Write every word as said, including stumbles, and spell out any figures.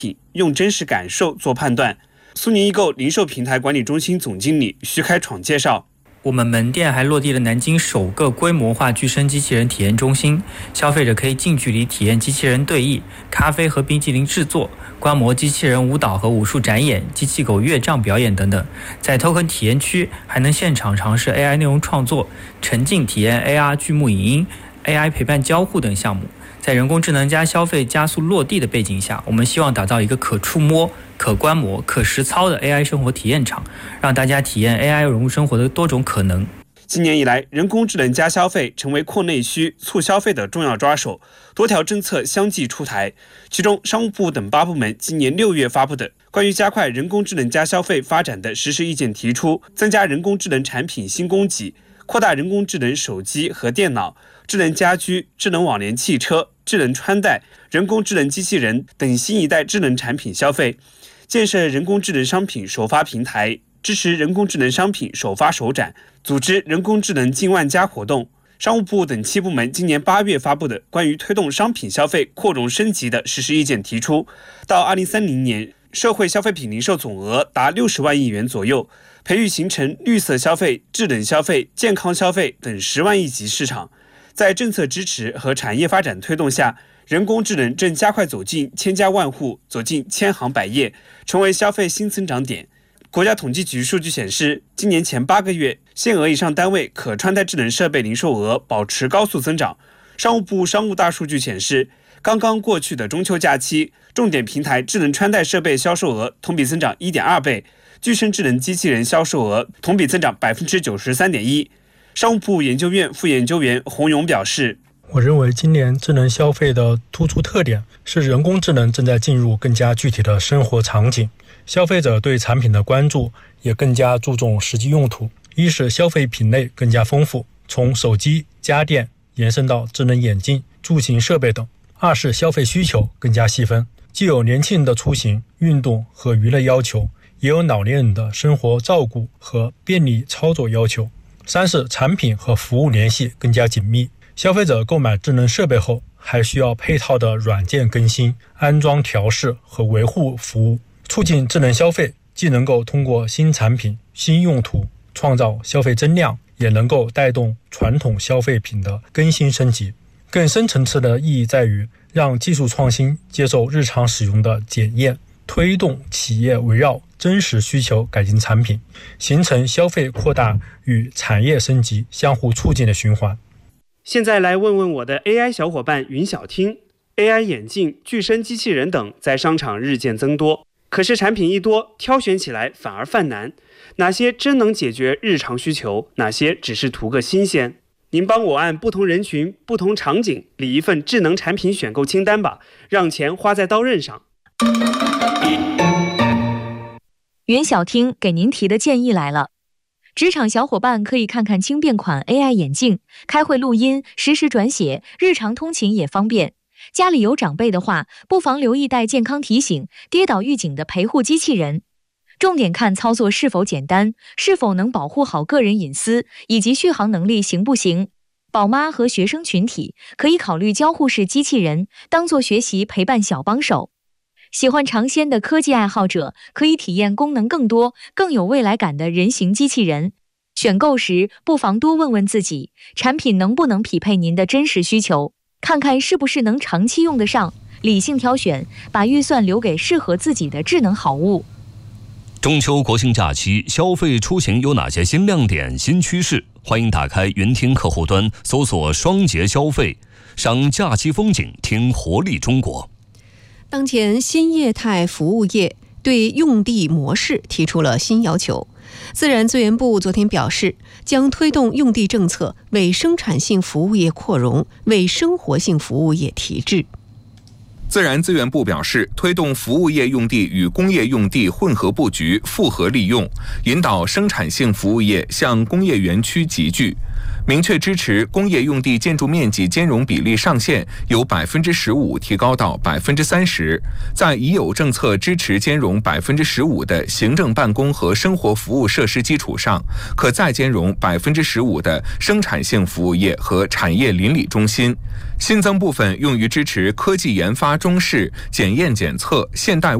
用真实感受做判断。苏宁易购零售平台管理中心总经理徐开闯介绍， 我们门店还落地了南京首个规模化具身机器人体验中心，消费者可以近距离体验机器人对弈、咖啡和冰淇淋制作，观摩机器人舞蹈和武术展演、机器狗乐章表演等等。在 Token 体验区还能现场尝试 A I 内容创作、沉浸体验 A R 剧目影音、A I 陪伴交互等项目。在人工智能加消费加速落地的背景下，我们希望打造一个可触摸、可观摩、可实操的 A I 生活体验场，让大家体验 A I 融入生活的多种可能。 今年以来，人工智能加消费成为扩内需、促消费的重要抓手，多条政策相继出台。其中，商务部等八部门今年六月发布的关于加快人工智能加消费发展的实施意见提出，增加人工智能产品新供给，扩大人工智能手机和电脑、智能家居、智能网联汽车、智能穿戴、人工智能机器人等新一代智能产品消费，建设人工智能商品首发平台，支持人工智能商品首发首展，组织人工智能近万家活动。商务部等七部门今年八月发布的关于推动商品消费扩容升级的实施意见提出，到二零三零年，社会消费品零售总额达六十万亿元左右，培育形成绿色消费、智能消费、健康消费等十万亿级市场。在政策支持和产业发展推动下，人工智能正加快走进千家万户，走进千行百业，成为消费新增长点。国家统计局数据显示，今年前八个月，限额以上单位可穿戴智能设备零售额保持高速增长。商务部商务大数据显示，刚刚过去的中秋假期，重点平台智能穿戴设备销售额同比增长 一点二倍，具身智能机器人销售额同比增长 百分之九十三点一。商务部研究院副研究员洪勇表示， 我认为今年智能消费的突出特点是人工智能正在进入更加具体的生活场景，消费者对产品的关注也更加注重实际用途。一是消费品类更加丰富，从手机、家电延伸到智能眼镜、出行设备等；二是消费需求更加细分，既有年轻人的出行、运动和娱乐要求，也有老年人的生活照顾和便利操作要求；三是产品和服务联系更加紧密，消费者购买智能设备后还需要配套的软件更新、安装调试和维护服务。促进智能消费既能够通过新产品、新用途创造消费增量，也能够带动传统消费品的更新升级。更深层次的意义在于让技术创新接受日常使用的检验，推动企业围绕真实需求改进产品，形成消费扩大与产业升级相互促进的循环。 现在来问问我的 A I 小伙伴云小听， A I 眼镜、具身机器人等在商场日渐增多，可是产品一多，挑选起来反而犯难。哪些真能解决日常需求，哪些只是图个新鲜？您帮我按不同人群、不同场景理一份智能产品选购清单吧，让钱花在刀刃上。 云小听给您提的建议来了。职场小伙伴可以看看轻便款 A I 眼镜，开会录音、实时转写，日常通勤也方便。家里有长辈的话，不妨留意带健康提醒、跌倒预警的陪护机器人。重点看操作是否简单，是否能保护好个人隐私，以及续航能力行不行。宝妈和学生群体可以考虑交互式机器人，当作学习陪伴小帮手。喜欢尝鲜的科技爱好者可以体验功能更多、更有未来感的人形机器人。选购时不妨多问问自己，产品能不能匹配您的真实需求，看看是不是能长期用得上。理性挑选，把预算留给适合自己的智能好物。 中秋国庆假期，消费出行有哪些新亮点、新趋势？欢迎打开云听客户端，搜索双节消费，赏假期风景，听活力中国。 当前新业态服务业对用地模式提出了新要求。自然资源部昨天表示，将推动用地政策为生产性服务业扩容，为生活性服务业提质。 自然资源部表示，推动服务业用地与工业用地混合布局、复合利用，引导生产性服务业向工业园区集聚。 明确支持工业用地建筑面积兼容比例上限由百分之十五提高到百分之三十，在已有政策支持兼容百分之十五的行政办公和生活服务设施基础上，可再兼容百分之十五的生产性服务业和产业邻里中心。新增部分用于支持科技研发中试、检验检测、现代